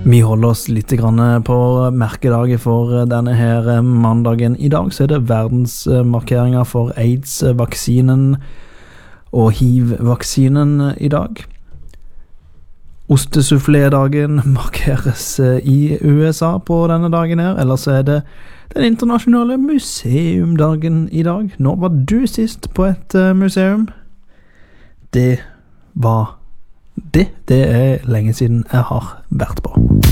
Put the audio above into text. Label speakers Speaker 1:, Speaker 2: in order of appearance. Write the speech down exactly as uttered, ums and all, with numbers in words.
Speaker 1: Vi holder oss litt grann på merkedagen for denne her mandagen. I dag så er det verdensmarkeringer for AIDS-vaksinen og hiv-vaksinen i dag. Ostesoufflé-dagen markeres i U S A på denne dagen her, ellers er det den internasjonale museumdagen i dag. Når var du sist på et museum? Det var det. Det er lenge siden jeg har vært på.